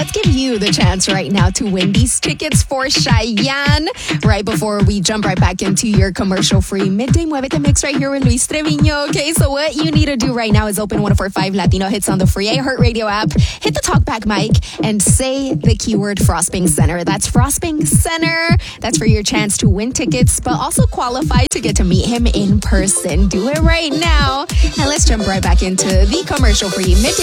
let's give you the chance right now to win these tickets for Cheyenne. Right before we jump right back into your commercial-free Midday Muévete mix right here with Luis Treviño. Okay, so what you need to do right now is open 104.5 Latino Hits on the free iHeartRadio app, hit the talkback mic, and say the keyword Frostpink Center. That's Frostpink Center. That's for your chance to win tickets, but also qualify to get to meet him in person. Do it right now. And let's jump right back into the commercial-free Midday